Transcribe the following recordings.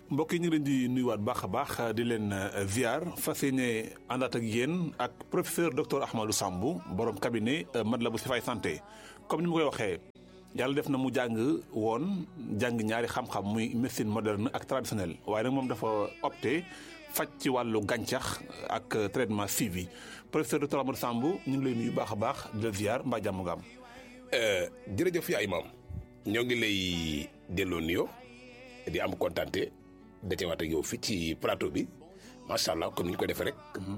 mbokk yi ñu ngi leen di nuyuwaat baax a baax di leen ziar fas yéene àndaat ak yéen ak professeur docteur Ahmadou Samb borom cabinet Matlaboul Chifaay santé comme ni ma koy waxee yàlla def na mu jàng ñaari xam-xam muy médecine moderne ak traditionnelle waaye nag moom dafa opté faj ci wàllu gàncax ak traitement suivi professeur docteur Ahmadou Samb ñu ngi lay nuyu baax a baax di la ziar mbaa jàmm nga am. jërëjëf yaa imam ñoo ngi lay delloo nuyoo di am kontante dajewaat ak yow fii ci plateau bi macha allah comme ni ñu ko defee rek.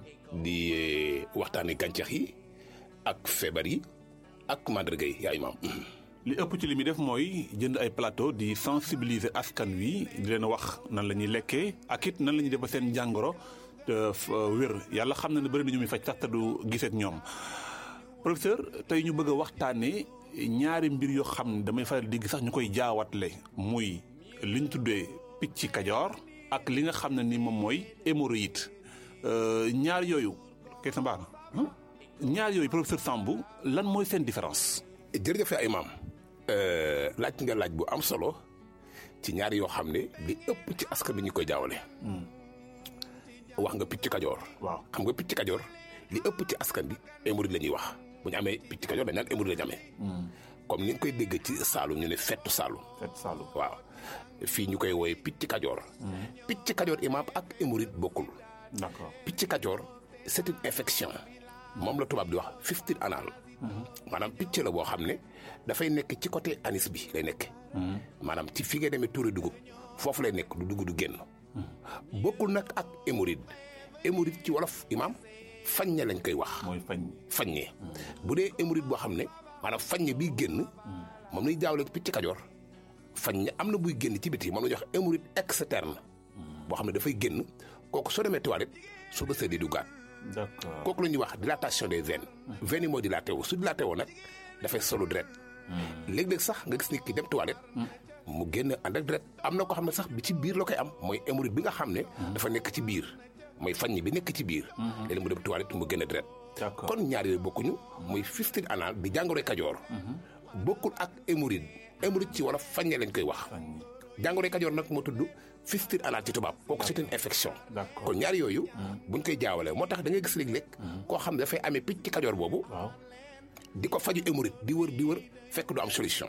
di waxtaanee gàncax yi ak feebar yi ak màndarga yi yaa imam. li ëpp ci li muy def mooy jënd ay plateau di sensibiliser askan wi di leen wax nan la ñuy lekkee ak it nan la ñuy def ba seen jàngoro wér yàlla xam na ne bëri na ñu muy faj sax te du gisee ak ñoom. professeur tey ñu bëgg a waxtaanee ñaari mbir yoo xam ne damay faral di gis sax ñu koy jaawatle muy li ñu tuddee picc kajoor ak li nga xam ne ni moom mooy hémorroïde ñaar yooyu kay sa mbaax na ñaar yooyu professeur Samb lan mooy seen différence. jërëjëf ay maam laaj nga laaj bu am solo ci ñaar yoo xam ne li ëpp ci askan bi ñu koy jaawale. wax nga picc kajoor. waaw xam nga picc kajoor li ëpp ci askan bi hémorroïde la ñuy wax bu ñu amee picc kajoor dañ naan hémorroïde la ñu amee. comme ni nga koy dégg ci Saalum ñu ne fettu Saalum. fettu Saalum waaw fii ñu koy wooye picc kajoor. picc kajoor imaam ak hémorroïde bokkul. d'accord picc kajoor c'est une infection. moom la tubaab di wax fistule anal. maanaam picc la boo xam ne dafay nekk ci côté anis bi lay nekk. maanaam ci fi nga demee tuuri dugub foofu lay nekk du dugub du génn. bokkul nag ak hémorroïde. hémorroïde ci wolof imaam faññe lañ koy wax. mooy faññe. bu dee hémorroïde boo xam ne maanaam faññe biy génn. moom lañuy jaawale picc kajoor. faññe am na buy génn ci biti moom la ñuy wax hémorroïde externe. boo xam ne dafay génn kooku soo demee toilette soo bësee di duggaat. d'accord kooku la ñuy wax dilatation des veines. veines yi moo dilaté wu su dilaté woo nag dafay solu deret. léeg-léeg sax nga gis nit ki dem toilette. mu génn ànd ak deret am na ko xam ne sax bi ci biir la koy am mooy hémorroïde bi nga xam ne. dafa nekk ci biir mooy faññe bi nekk ci biir. léeg-léeg mu dem toilette mu génn deret. d'accord kon ñaar yooyu bokkuñu. muy fistule anal di jàngoroy kajoor. bokkul ak hémorroïde. hémorroïde ci wolof faññe lañ koy wax. jàngoroy kajoor nag moo tudd fistule anal ci tubaab kooku c'est une infection. kon ñaar yooyu buñ koy jaawale moo tax da ngay gis léeg-léeg koo xam ne dafay amee picc kajoor boobu di ko faju hémorroïde di wër fekk du am solution.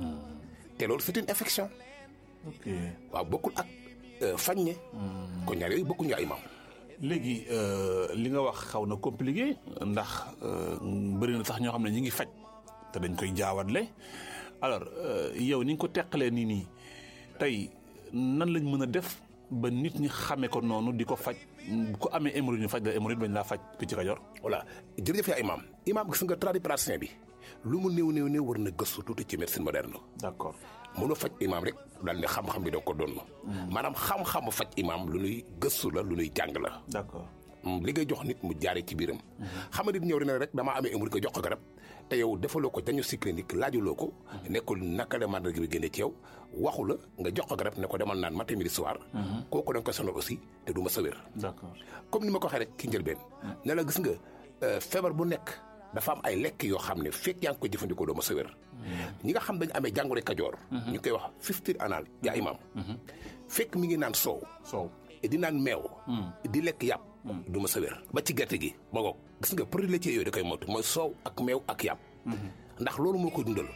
te loolu c'est une infection. ok waaw bokkul ak faññe. kon ñaar yooyu bokkuñu ay maam. léegi li nga wax xaw na compliqué ndax bëri na sax ñoo xam ne ñu ngi faj te dañ koy jaawatle alors yow ni nga ko teqalee nii tey nan lañ mën a def ba nit ñi xamee ko noonu di ko faj bu ko amee hémorroïde ñu faj la hémorroïde bañ laa faj picc kajoor. voilà jërëjëf yaa imaam gis nga tradipraticien bi lu mu néew war na gëstu tuuti ci médecine moderne. d'accord mënoo faj imaam rek daal ne xam-xam bi doo ko doon. maanaam xam-xamu faj imaam lu nuy gëstu la lu nuy jàng la. d'accord li ngay jox nit mu jaaree ci biiram. xam nga nit ñëw na rek damaa amee hémorroïde ko jox ko garab te yow defaloo ko diagnostic clinique laajuloo ko. nekkul naka la màndarga bi génne ci yow waxu la nga jox ko garab ne ko demal naan matin midi soir. kooku da nga koy sonal aussi te du ma sa wér. d'accord comme ni ma ko waxee rek ki njëlbeen. ne la gis nga feebar bu nekk dafa am ay lekk yoo xam ne fekk yaa ngi koy jëfandikoo doo ma sa wér. ñi nga xam dañu amee jàngoro kajoor. ñu koy wax fistule anal yaa imaam. fekk mi ngi naan soow. di naan meew. di lekk yàpp. du ma sa wér ba ci gerte gi ma ngoog gis nga produit laitier yooyu da koy moytu mooy soow ak meew ak yàpp. ndax loolu moo koy dundal.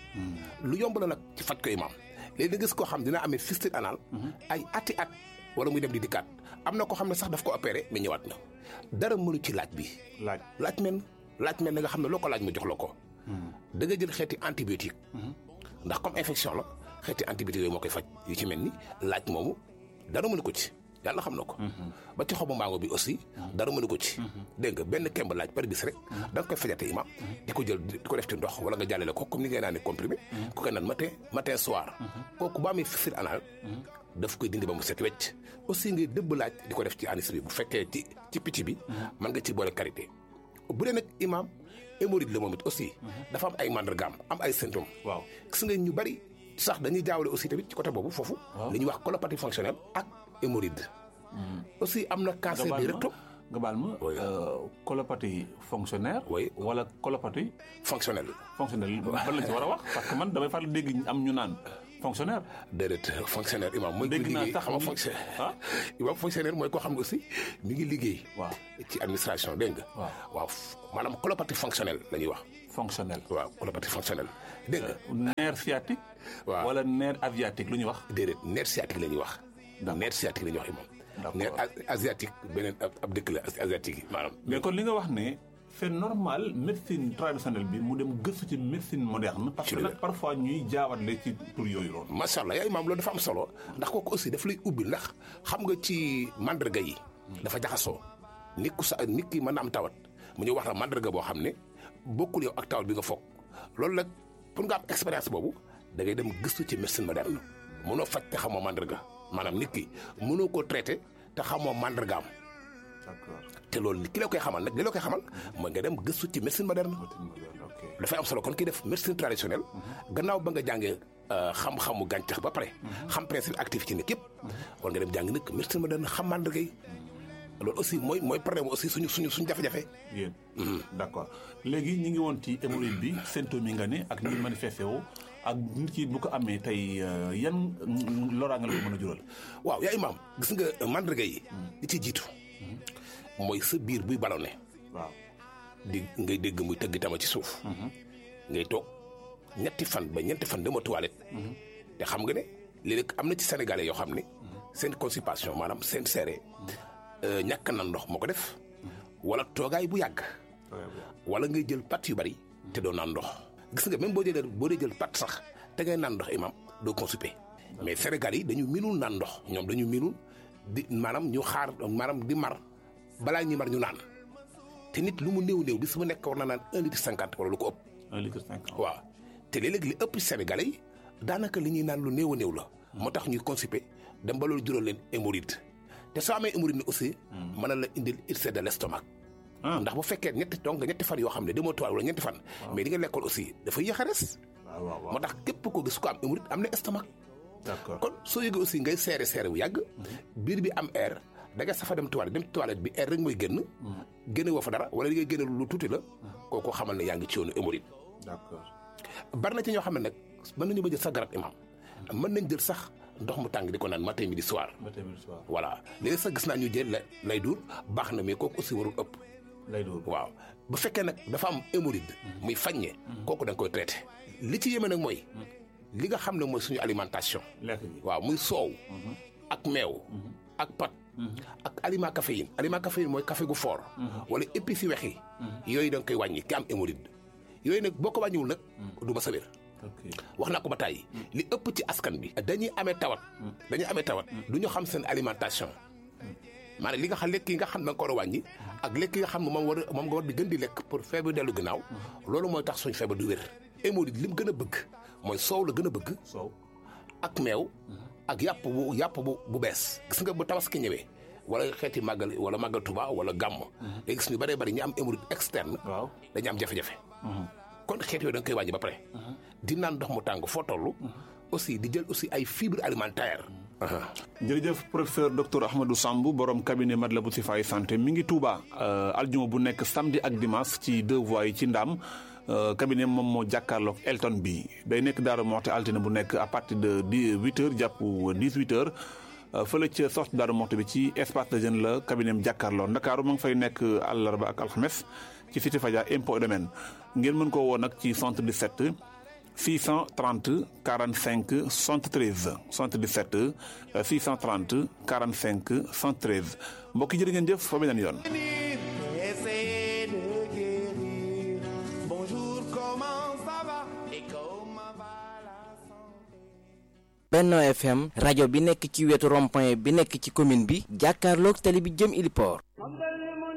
lu yomb la nag ci faj ko imaam léegi da gis koo xam dina amee fistule anal. ay ati at wala muy dem di dikkaat am na koo xam ne sax daf ko opéré mais ñëwaat na dara mënu ci laaj bi. laaj men na nga xam ne loo ko laaj mu jox la ko. da nga jël xeeti antibiotique. ndax comme infection la xeeti antibiotique yooyu moo koy faj yu ci mel ni laaj moomu dara mënu ko ci. yàlla xam na ko. ba ci xobu mbaango bi aussi. dara mënu ko ci. dégg nga benn kemb laaj par bis rek. da nga koy fajate imaam. di ko jël di ko def ci ndox wala nga jàllale ko comme ni ngay naan comprimé. ku koy naan matin soir. kooku ba amee fistule anal. daf koy dindi ba mu set wecc. aussi ngay dëbb laaj di ko def ci anis bi bu fekkee ci picc bi. mën nga ci boole karité. bu dee nag imaam hémorroïde la moom it aussi. dafa am ay mandargaam am ay symptômes. waaw gis nga ñu bari sax dañuy jaawale aussi tamit ci côté boobu foofu. li ñuy wax colopathie fonctionnelle ak hémorroïde. aussi am na cancer du rectum. nga baal ma colopathie fonctionnaire. oui wala colopathie fonctionnelle. ban lañ ci war a wax parce que man damay faral dégg am ñu naan fonctionnaire. déedéet fonctionnaire imam mooy. dégg naa sax xam nga fonctionnaire. imam fonctionnaire mooy koo xam ne aussi mi ngi liggéey. waaw ci administration dégg nga. waaw maanaam colopathie fonctionnelle la ñuy wax. fonctionnel. waaw colopathie fonctionnelle dégg nga. nerf sciatique. waaw wala nerf asiatique lu ñuy wax. déedéet nerf sciatique la ñuy wax. nerf sciatique la ñuy wax imam. nerf asiatique beneen ab dëkk la asiatique yi maanaam. mais kon li nga wax ne c'est normal médecine traditionnelle bi mu dem gëstu ci médecine moderne. parce que nag parfois ñuy jaawale ci tur yooyu noonu. macha allah yaa imaam loolu dafa am solo ndax kooku aussi daf lay ubbi ndax xam nga ci mandarga yi. dafa jaxasoo nit ki mën na am tawat mu ñu wax la mandarga boo xam ne bokkul yow ak tawat bi nga foog loolu nag pour nga am expérience boobu da ngay dem gëstu ci médecine moderne mënoo faj te xamoo mandarga maanaam nit ki mënoo koo traité te xamoo mandargaam. d'accord te loolu ki la koy xamal nag li la koy xamal mooy nga dem gëstu ci médecine moderne. dafay am solo kon kii def médecine traditionnelle gannaaw ba nga jàngee xam-xamu gàncax ba pare. xam principe actif ci nit yëpp. war nga dem jàng nag médecine moderne xam mandarga yi loolu aussi mooy problème aussi suñu jafe-jafe. yéen d'accord léegi ñu ngi woon ci hémorroïde bi symptômes yi nga ne ak ni manifesté woo ak nit ki bu ko amee tey yan loraange la ko mën a jural. waaw yaa imaam gis nga mandarga yi. li ci jiitu. mooy sa biir buy ballonné. waaw ngay dégg muy tëgg tama ci suuf. ngay toog ñetti fan ba ñeenti fan dama toilette. te xam nga ne léeg-léeg am na ci sénégalais yoo xam ne. seen constipation maanaam seen seere. ñàkk na ndox moo ko def. wala toogaay bu yàgg. wala ngay jël pat yu bari. te doo naan ndox. gis nga même boo dee jël pat sax te ngay naan ndox imam doo constipé. mais Sénégal yi dañu minul naan ndox ñoom dañu minul di maanaam ñu xaar maanaam di mar balaa ñuy mar ñu naan te nit lu mu néew bis mu nekk war na naan 1 litre 50 wala lu ko ëpp. 1 litre 50 waaw te léeg-léeg li ëpp Sénégalais yi daanaka li ñuy naan lu néew la. moo tax ñuy constipé dem ba loolu jural leen hémorroïde te soo amee hémorroïde aussi. mën na la indil ulcère de l'estomac. ndax bu fekkee ñetti fan yoo xam ne demoo toile wala ñetti fan. mais di nga lekkoon aussi dafa yéex a res. waaw moo tax képp ko gis ko am hémorroïde am na estomac. d'accord kon soo yëgee aussi ngay seere bu yàgg. biir bi am air da nga safa dem toilette bi air rek mooy génne woo fa dara wala li ngay génne lu tuuti la. kooku xamal ne yaa ngi ci yoonu hémorroïde. d'accord bari na ci ñoo xam ne nag mën nañu ba jël sax garab imam mën nañ jël sax ndox mu tàng di ko naan matin midi soir. voilà léegi sax gis naa ñu jël lay duur baax na mais kooku aussi warul ëpp. lay duur waaw bu fekkee nag dafa am hémorroïde muy faññe kooku da nga koy traité. li ci yéeme nag mooy li nga xam ne mooy suñu alimentation. waaw muy soow. ak meew. ak pat. ak aliment caféine mooy café gu fort. wala épices yu weex yi. yooyu da nga koy wàññi ki am hémorroïde yooyu nag boo ko wàññiwul nag du ma sa wér. wax naa ko ba tàyyi li ëpp ci askan bi dañuy amee tawat du ñu xam seen alimentation maanaam li nga xam lekk yi nga xam ne nga ko war a wàññi ak lekk yi nga xam ne moom nga war di gën di lekk pour feebar dellu ginnaaw loolu mooy tax suñ feebar du wér. hémorroïde li mu gën a bëgg mooy soow la gën a bëgg. soow ak meew ak yàpp bu bees gis nga bu tabaski ñëwee wala xeeti màggal wala màggal Tuuba wala gàmm. léegi gis ñu bëree ñi am hémorroïde externe. waaw dañu am jafe-jafe. kon xeet yooyu da nga koy wàññi ba pare. di naan ndox mu tàng foo toll. aussi di jël aussi ay fibres alimentaires. jërëjëf professeur docteur Ahmadou Samb borom cabinet Matlaboul Chifaay santé mi ngi Touba aljuma bu nekk samedi ak dimanche ci 2 voies yi ci Ndaam cabinet moom moo jàkkaarloog Elton bi day nekk Daaru Moxti altine bu nekk à partir de 8h jàpp 18h fële ca sortie Daaru Moxti bi ci espace de jeune la cabinet am jàkkaarloo Ndakaaru ma ngi fay nekk àllarba ak alxames ci cité Fadia impôt et domaine ngeen mën koo woo nag ci 77 630 45 73 77 630 45 73 mbokk yi jërë ngeen jëf fa beneen yoon. Benno FM rajo bi nekk ci wetu rond-point bi nekk ci commune bi jàkkaarloog tali bi jëm Iliport.